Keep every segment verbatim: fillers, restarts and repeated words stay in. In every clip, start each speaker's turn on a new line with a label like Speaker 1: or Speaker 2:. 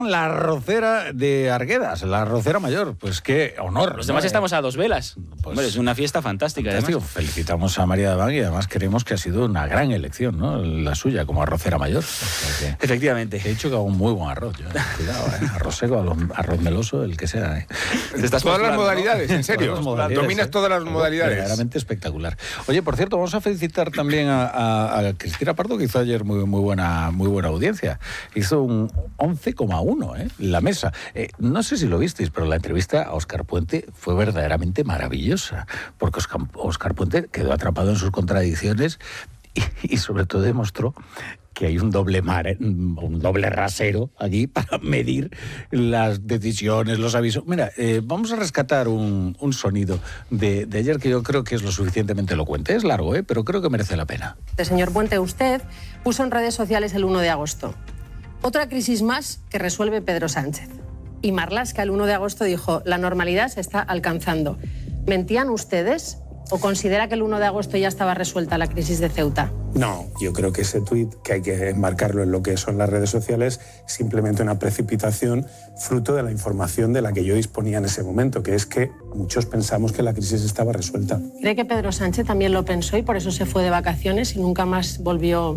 Speaker 1: La arrocera de Arguedas, la arrocera mayor, pues qué honor.
Speaker 2: Los demás
Speaker 1: ¿no?
Speaker 2: estamos a dos velas. Pues, Hombre, es una fiesta fantástica.
Speaker 1: Fantástico.
Speaker 2: Además.
Speaker 1: Felicitamos a María de Bang y además creemos que ha sido una gran elección, ¿no? La suya como arrocera mayor. O sea que,
Speaker 2: efectivamente.
Speaker 1: He dicho que hago un muy buen arroz. Yo, cuidado, ¿eh? Arroz seco, arroz meloso, el que sea. ¿eh?
Speaker 3: Todas las modalidades, en serio.
Speaker 1: Todas modalidades,
Speaker 3: Dominas
Speaker 1: ¿eh?
Speaker 3: todas las modalidades.
Speaker 1: Verdaderamente espectacular. Oye, por cierto, vamos a felicitar también a, a, a Cristina Pardo, que hizo ayer muy, muy, buena, muy buena audiencia. Hizo un once coma uno, ¿eh? La mesa. Eh, no sé si lo visteis, pero la entrevista a Óscar Puente fue verdaderamente maravillosa, porque Óscar, Óscar Puente quedó atrapado en sus contradicciones y, y sobre todo demostró que hay un doble mar, un doble rasero allí para medir las decisiones, los avisos. Mira, eh, vamos a rescatar un, un sonido de, de ayer que yo creo que es lo suficientemente elocuente. Es largo, ¿eh? Pero creo que merece la pena.
Speaker 4: Señor Puente, usted puso en redes sociales el uno de agosto. Otra crisis más que resuelve Pedro Sánchez. Y Marlaska el uno de agosto dijo, la normalidad se está alcanzando. ¿Mentían ustedes o considera que el uno de agosto ya estaba resuelta la crisis de Ceuta?
Speaker 5: No, yo creo que ese tuit, que hay que enmarcarlo en lo que son las redes sociales, simplemente una precipitación fruto de la información de la que yo disponía en ese momento, que es que muchos pensamos que la crisis estaba resuelta.
Speaker 4: ¿Cree que Pedro Sánchez también lo pensó y por eso se fue de vacaciones y nunca más volvió?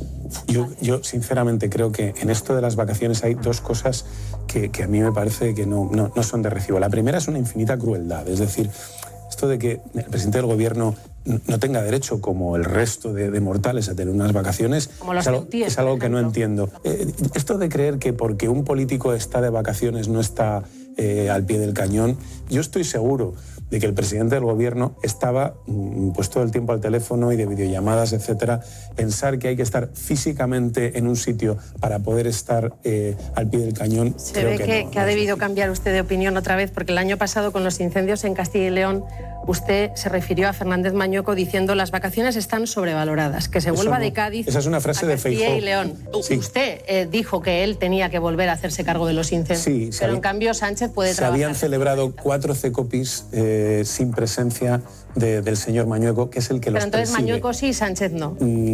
Speaker 5: Yo, yo sinceramente creo que en esto de las vacaciones hay dos cosas que, que a mí me parece que no, no, no son de recibo. La primera es una infinita crueldad, es decir, esto de que el presidente del gobierno no tenga derecho, como el resto de, de mortales, a tener unas vacaciones, es algo, tíes, es algo que no entiendo. Eh, esto de creer que porque un político está de vacaciones no está eh, al pie del cañón, yo estoy seguro de que el presidente del gobierno estaba pues todo el tiempo al teléfono y de videollamadas, etcétera. Pensar que hay que estar físicamente en un sitio para poder estar eh, al pie del cañón.
Speaker 4: Se
Speaker 5: creo
Speaker 4: ve
Speaker 5: que,
Speaker 4: que,
Speaker 5: no,
Speaker 4: que
Speaker 5: no
Speaker 4: ha
Speaker 5: es
Speaker 4: debido
Speaker 5: difícil.
Speaker 4: cambiar usted de opinión otra vez, porque el año pasado con los incendios en Castilla y León usted se refirió a Fernández Mañueco diciendo las vacaciones están sobrevaloradas, que se vuelva
Speaker 5: Eso no.
Speaker 4: de Cádiz
Speaker 5: Esa es una frase
Speaker 4: a
Speaker 5: de
Speaker 4: Castilla
Speaker 5: Feijóo.
Speaker 4: y León.
Speaker 5: Sí.
Speaker 4: Usted eh, dijo que él tenía que volver a hacerse cargo de los incendios,
Speaker 5: Sí, se
Speaker 4: pero
Speaker 5: había-
Speaker 4: en cambio Sánchez puede
Speaker 5: Se
Speaker 4: trabajar.
Speaker 5: habían celebrado cuatro CECOPIs eh, sin presencia de, del señor Mañueco, que es el que
Speaker 4: Pero
Speaker 5: los
Speaker 4: entonces
Speaker 5: preside.
Speaker 4: Mañueco sí y Sánchez no.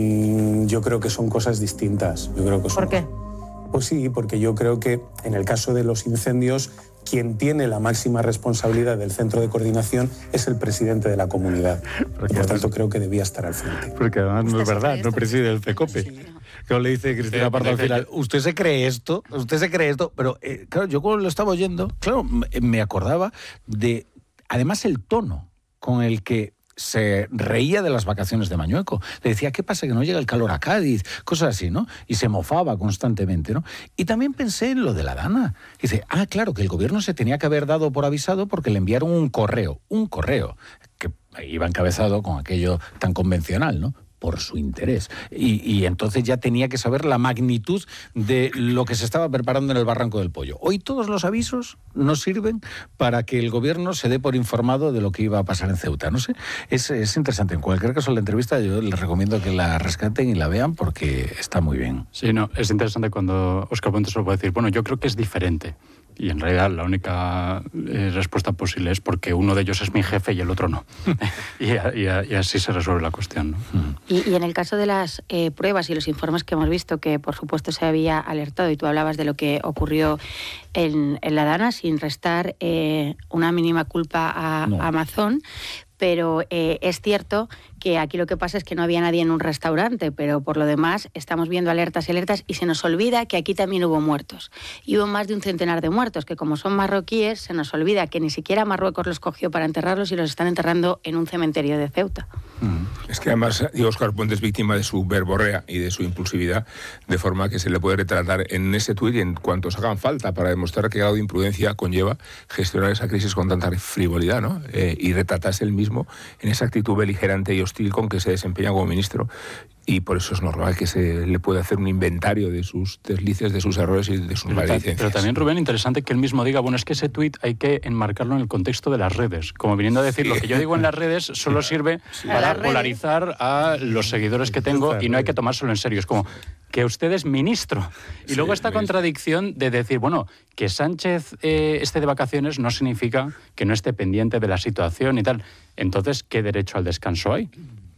Speaker 5: Mm, yo creo que son cosas distintas. Yo creo que son
Speaker 4: ¿Por qué?
Speaker 5: Pues sí, porque yo creo que en el caso de los incendios, quien tiene la máxima responsabilidad del centro de coordinación es el presidente de la comunidad. Y por tanto, creo que debía estar al frente.
Speaker 1: Porque además no es
Speaker 4: ¿Usted se
Speaker 1: verdad,
Speaker 4: cree
Speaker 1: no
Speaker 4: esto?
Speaker 1: preside el CECOPE. Que le dice Cristina Pardo al final, usted se cree esto, usted se cree esto, pero eh, claro, yo cuando lo estaba oyendo, claro, me- me acordaba de, además el tono con el que se reía de las vacaciones de Mañueco. Le decía, ¿qué pasa? Que no llega el calor a Cádiz, cosas así, ¿no? Y se mofaba constantemente, ¿no? Y también pensé en lo de la Dana. Dice, ah, claro, que el gobierno se tenía que haber dado por avisado porque le enviaron un correo, un correo, que iba encabezado con aquello tan convencional, ¿no? Por su interés. Y, y entonces ya tenía que saber la magnitud de lo que se estaba preparando en el Barranco del Pollo. Hoy todos los avisos nos sirven para que el gobierno se dé por informado de lo que iba a pasar en Ceuta. No sé, es, es interesante. En cualquier caso, la entrevista yo les recomiendo que la rescaten y la vean porque está muy bien.
Speaker 6: Sí, no, es interesante cuando Óscar Puente se lo puede decir, bueno, yo creo que es diferente. Y en realidad la única eh, respuesta posible es porque uno de ellos es mi jefe y el otro no. y, a- y a- y así se resuelve la cuestión, ¿no?
Speaker 7: Y, y en el caso de las eh, pruebas y los informes que hemos visto, que por supuesto se había alertado, y tú hablabas de lo que ocurrió en, en la Dana, sin restar eh, una mínima culpa a,
Speaker 1: No.
Speaker 7: a Amazon, pero eh, es cierto que aquí lo que pasa es que no había nadie en un restaurante, pero por lo demás estamos viendo alertas y alertas y se nos olvida que aquí también hubo muertos. Y hubo más de un centenar de muertos, que como son marroquíes, se nos olvida que ni siquiera Marruecos los cogió para enterrarlos y los están enterrando en un cementerio de Ceuta.
Speaker 3: Es que además Óscar Puente es víctima de su verborrea y de su impulsividad, de forma que se le puede retratar en ese tuit y en cuantos hagan falta para demostrar qué grado de imprudencia conlleva gestionar esa crisis con tanta frivolidad, ¿no? Eh, y retratarse él mismo en esa actitud beligerante y hostil con que se desempeña como ministro. Y por eso es normal que se le pueda hacer un inventario de sus deslices, de sus errores y de sus
Speaker 6: Pero, ta-
Speaker 3: maledicencias.
Speaker 6: pero también, Rubén, interesante que él mismo diga, bueno, es que ese tuit hay que enmarcarlo en el contexto de las redes. Como viniendo a decir, lo que yo digo en las redes solo sirve para
Speaker 4: las redes.
Speaker 6: polarizar a los seguidores que tengo y no hay que tomárselo en serio. Es como que usted es ministro. Y luego esta contradicción de decir, bueno, que Sánchez eh, esté de vacaciones no significa que no esté pendiente de la situación y tal. Entonces, ¿qué derecho al descanso hay?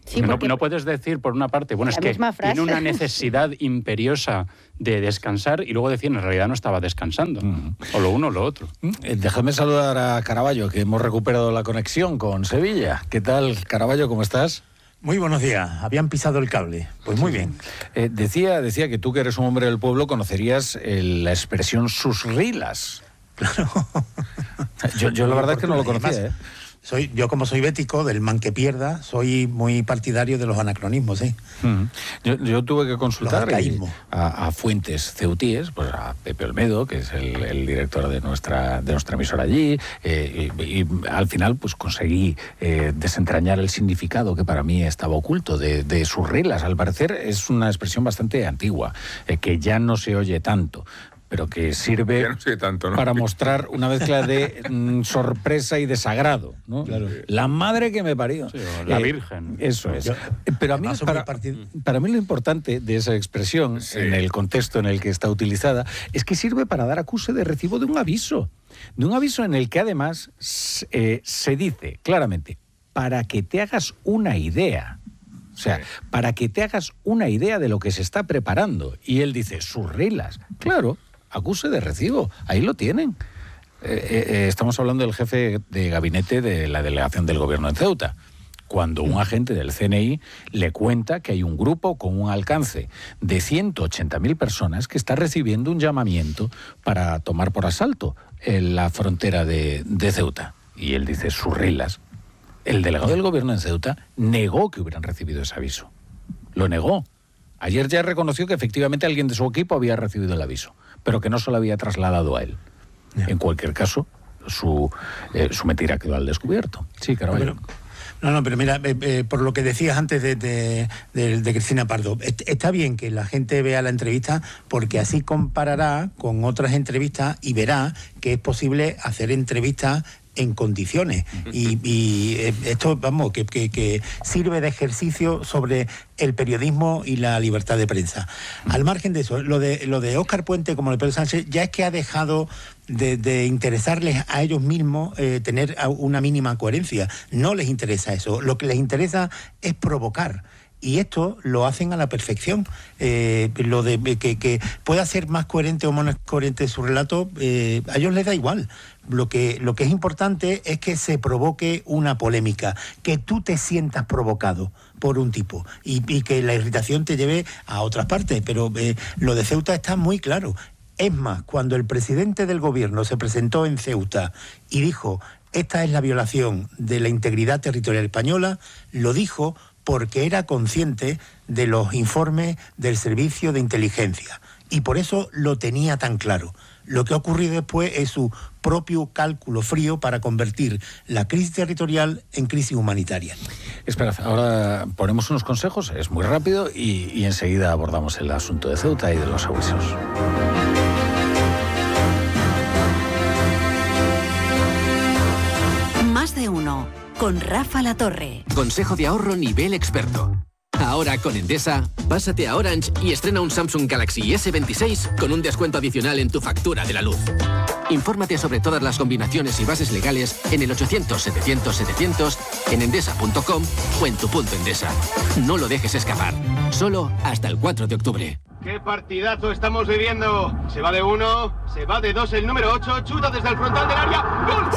Speaker 7: Sí,
Speaker 6: no,
Speaker 7: porque...
Speaker 6: no puedes decir, por una parte, bueno,
Speaker 7: la
Speaker 6: es que
Speaker 7: misma frase.
Speaker 6: tiene una necesidad imperiosa de descansar y luego decir, en realidad no estaba descansando. Mm. O lo uno o lo otro.
Speaker 1: Eh, déjame saludar a Caraballo, que hemos recuperado la conexión con Sevilla. ¿Qué tal, Caraballo? ¿Cómo estás?
Speaker 8: Muy buenos días. Habían pisado el cable. Pues muy bien.
Speaker 1: Eh, decía, decía que tú, que eres un hombre del pueblo, conocerías eh, la expresión sus rilas.
Speaker 8: Claro.
Speaker 1: Yo, yo la verdad es que no lo conocía, ¿eh?
Speaker 8: Soy, yo, como soy bético, del man que pierda, soy muy partidario de los anacronismos, ¿sí?
Speaker 1: Mm. Yo, yo tuve que consultar a, a fuentes ceutíes, pues a Pepe Olmedo, que es el, el director de nuestra, de nuestra emisora allí, eh, y, y al final pues conseguí eh, desentrañar el significado que para mí estaba oculto de, de sus reglas. Al parecer es una expresión bastante antigua, eh, que ya no se oye tanto, pero que sirve
Speaker 3: no sé tanto, ¿no?
Speaker 1: para mostrar una mezcla de mm, sorpresa y desagrado, ¿no? Claro. La madre que me parió.
Speaker 6: Sí, la
Speaker 1: eh,
Speaker 6: Virgen.
Speaker 1: Eso es. Yo, pero a mí, para, para mí lo importante de esa expresión, sí, en el contexto en el que está utilizada, es que sirve para dar acuse de recibo de un aviso. De un aviso en el que además eh, se dice claramente, para que te hagas una idea. O sea, para que te hagas una idea de lo que se está preparando. Y él dice, sus reglas. Claro, acuse de recibo. Ahí lo tienen. Eh, eh, estamos hablando del jefe de gabinete de la delegación del gobierno en Ceuta. Cuando un agente del C N I le cuenta que hay un grupo con un alcance de ciento ochenta mil personas que está recibiendo un llamamiento para tomar por asalto en la frontera de, de Ceuta. Y él dice, sus reglas. El delegado del gobierno en Ceuta negó que hubieran recibido ese aviso. Lo negó. Ayer ya reconoció que efectivamente alguien de su equipo había recibido el aviso, pero que no se lo había trasladado a él. Yeah. En cualquier caso, su, eh, su mentira quedó al descubierto. Sí, Caraballo.
Speaker 8: No, no, no, pero mira, eh, eh, por lo que decías antes de, de, de, de Cristina Pardo, está bien que la gente vea la entrevista porque así comparará con otras entrevistas y verá que es posible hacer entrevistas en condiciones. Y, y esto, vamos, que, que, que sirve de ejercicio sobre el periodismo y la libertad de prensa. Al margen de eso, lo de lo de Óscar Puente como de Pedro Sánchez ya es que ha dejado de, de interesarles a ellos mismos eh, tener una mínima coherencia. No les interesa eso. Lo que les interesa es provocar. Y esto lo hacen a la perfección. Eh, lo de que, que pueda ser más coherente o menos coherente su relato, eh, a ellos les da igual. Lo que, lo que es importante es que se provoque una polémica, que tú te sientas provocado por un tipo y, y que la irritación te lleve a otras partes. Pero eh, lo de Ceuta está muy claro. Es más, cuando el presidente del gobierno se presentó en Ceuta y dijo, esta es la violación de la integridad territorial española, lo dijo porque era consciente de los informes del servicio de inteligencia y por eso lo tenía tan claro. Lo que ha ocurrido después es su propio cálculo frío para convertir la crisis territorial en crisis humanitaria.
Speaker 1: Espera, ahora ponemos unos consejos, es muy rápido, y, y enseguida abordamos el asunto de Ceuta y de los avisos.
Speaker 9: Más de uno, con Rafa Latorre.
Speaker 10: Consejo de ahorro nivel experto. Ahora con Endesa, pásate a Orange y estrena un Samsung Galaxy ese veintiséis con un descuento adicional en tu factura de la luz. Infórmate sobre todas las combinaciones y bases legales en el ochocientos setecientos setecientos, en endesa punto com o en tu punto Endesa. No lo dejes escapar. Solo hasta el cuatro de octubre.
Speaker 11: ¡Qué partidazo estamos viviendo! Se va de uno, se va de dos el número ocho, chuta desde el frontal del área. ¡Gol!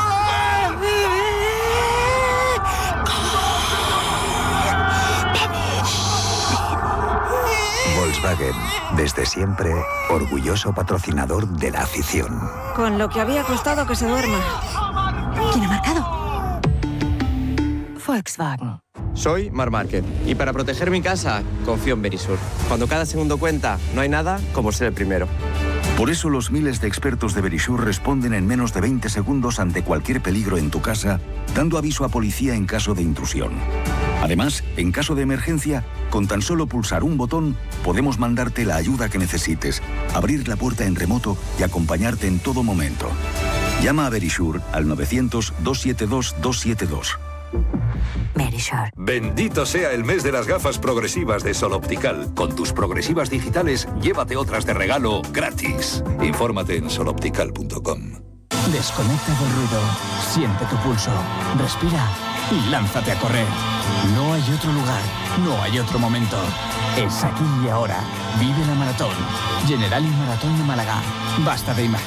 Speaker 12: Volkswagen, desde siempre, orgulloso patrocinador de la afición.
Speaker 13: Con lo que había costado que se duerma.
Speaker 9: ¿Quién ha marcado?
Speaker 13: Volkswagen.
Speaker 14: Soy Marc Márquez y para proteger mi casa confío en Verisur. Cuando cada segundo cuenta, no hay nada como ser el primero.
Speaker 12: Por eso los miles de expertos de Verisur responden en menos de veinte segundos ante cualquier peligro en tu casa, dando aviso a policía en caso de intrusión. Además, en caso de emergencia, con tan solo pulsar un botón, podemos mandarte la ayuda que necesites, abrir la puerta en remoto y acompañarte en todo momento. Llama a Verisur al novecientos, doscientos setenta y dos, doscientos setenta y dos.
Speaker 9: Verisur.
Speaker 15: Bendito sea el mes de las gafas progresivas de Sol Optical. Con tus progresivas digitales, llévate otras de regalo gratis. Infórmate en sol optical punto com.
Speaker 16: Desconecta del ruido. Siente tu pulso. Respira. y lánzate a correr. No hay otro lugar, no hay otro momento. Es aquí y ahora. Vive la maratón. Generali Maratón de Málaga. Basta de imaginar.